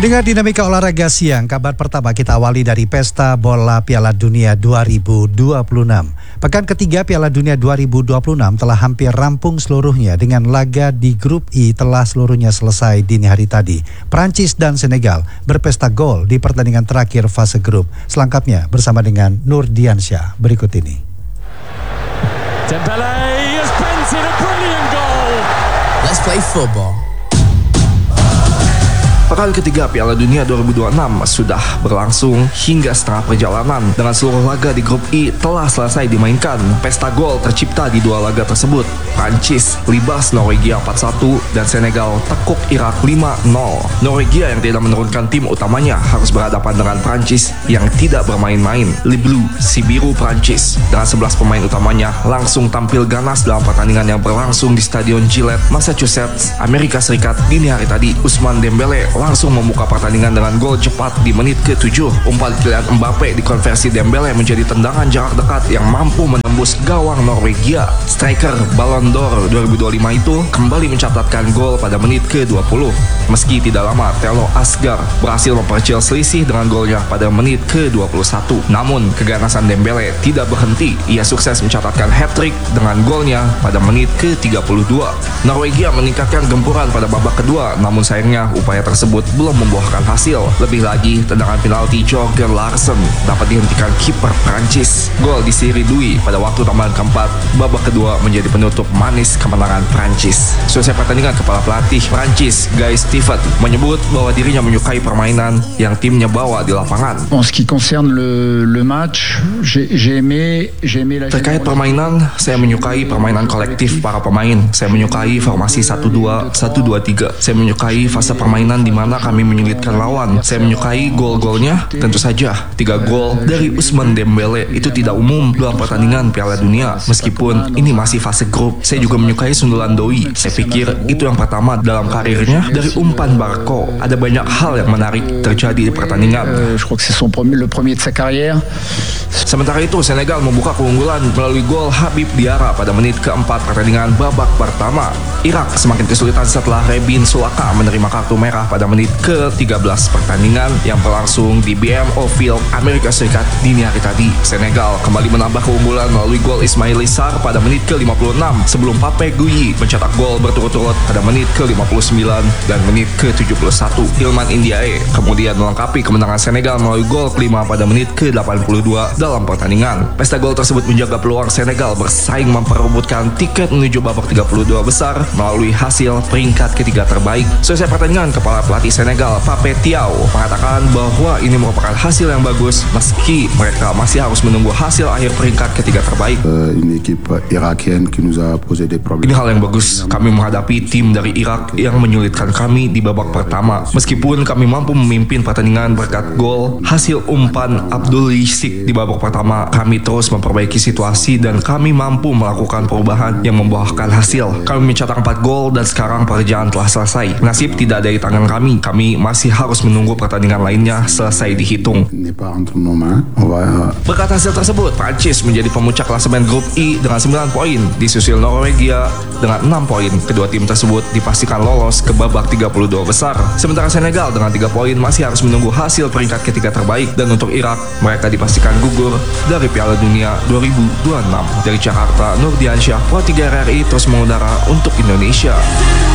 Pendengar Dinamika Olahraga Siang, kabar pertama kita awali dari Pesta Bola Piala Dunia 2026. Pekan ketiga Piala Dunia 2026 telah hampir rampung seluruhnya dengan laga di grup I telah seluruhnya selesai dini hari tadi. Prancis dan Senegal berpesta gol di pertandingan terakhir fase grup. Selengkapnya bersama dengan Nur Diansyah berikut ini. Dembele has printed a brilliant goal. Let's play football. Pekan ketiga Piala Dunia 2026 sudah berlangsung hingga setengah perjalanan. Dengan seluruh laga di grup I telah selesai dimainkan. Pesta gol tercipta di dua laga tersebut. Prancis libas Norwegia 4-1 dan Senegal tekuk Irak 5-0. Norwegia yang tidak menurunkan tim utamanya harus berhadapan dengan Prancis yang tidak bermain-main. Les Bleus, si biru Prancis, dengan 11 pemain utamanya langsung tampil ganas dalam pertandingan yang berlangsung di Stadion Gillette, Massachusetts, Amerika Serikat dini hari tadi. Ousmane Dembele langsung membuka pertandingan dengan gol cepat di menit ke-7. Umpan Kylian Mbappe dikonversi Dembele menjadi tendangan jarak dekat yang mampu menembus gawang Norwegia. Striker Ballon d'Or 2025 itu kembali mencatatkan gol pada menit ke-20. Meski tidak lama, Thelo Asgar berhasil memperkecil selisih dengan golnya pada menit ke-21. Namun, keganasan Dembele tidak berhenti. Ia sukses mencatatkan hat-trick dengan golnya pada menit ke-32. Norwegia meningkatkan gempuran pada babak kedua, namun sayangnya upaya tersebut belum membuahkan hasil. Lebih lagi, tendangan penalti Jorgen Larsen dapat dihentikan kiper Prancis. Gol di Siri Dui pada waktu tambahan keempat babak kedua menjadi penutup manis kemenangan Prancis. Selesai pertandingan, kepala pelatih Prancis Guy Stephen menyebut bahwa dirinya menyukai permainan yang timnya bawa di lapangan. En ce qui concerne le match, j'ai aimé la Terkait permainan, saya menyukai permainan kolektif para pemain. Saya menyukai formasi 1-2, 1-2-3. Saya menyukai fase permainan di mana kami menyulitkan lawan. Saya menyukai gol-golnya. Tentu saja 3 gol dari Ousmane Dembele itu tidak umum dalam pertandingan Piala Dunia. Meskipun ini masih fase grup, saya juga menyukai sundulan Doi. Saya pikir itu yang pertama dalam karirnya dari umpan Barco. Ada banyak hal yang menarik terjadi di pertandingan. Je crois que c'est le premier de sa carrière. Sementara itu, Senegal membuka keunggulan melalui gol Habib Diarra pada menit keempat pertandingan babak pertama. Irak semakin kesulitan setelah Rebin Sulaka menerima kartu merah pada menit ke-13 pertandingan yang berlangsung di BMO Field, Amerika Serikat dini hari tadi. Senegal kembali menambah keunggulan melalui gol Ismail Sarr pada menit ke-56 sebelum Pape Gueye mencetak gol berturut-turut pada menit ke-59 dan menit ke-71. Iliman Ndiaye kemudian melengkapi kemenangan Senegal melalui gol kelima pada menit ke-82 dalam pertandingan. Pesta gol tersebut menjaga peluang Senegal bersaing memperebutkan tiket menuju babak 32 besar melalui hasil peringkat ketiga terbaik. Selesai pertandingan, kepala pelatih Senegal Pape Thiaw mengatakan bahwa ini merupakan hasil yang bagus meski mereka masih harus menunggu hasil akhir peringkat ketiga terbaik. Ini hal yang bagus. Kami menghadapi tim dari Irak yang menyulitkan kami di babak pertama. Meskipun kami mampu memimpin pertandingan berkat gol hasil umpan Abdul Yisik di babak pertama, kami terus memperbaiki situasi dan kami mampu melakukan perubahan yang membuahkan hasil. Kami mencetak 4 gol dan sekarang pekerjaan telah selesai. Nasib tidak ada di tangan kami. Kami masih harus menunggu pertandingan lainnya selesai dihitung. Berkat hasil tersebut, Prancis menjadi pemuncak klasemen grup I dengan 9 poin, disusul Norwegia dengan 6 poin. Kedua tim tersebut dipastikan lolos ke babak 32 besar. Sementara Senegal dengan 3 poin masih harus menunggu hasil peringkat ketiga terbaik, dan untuk Irak, mereka dipastikan gugur dari Piala Dunia 2026. Dari Jakarta, Nur Diansyah, Pro 3 RRI terus mengudara untuk Indonesia.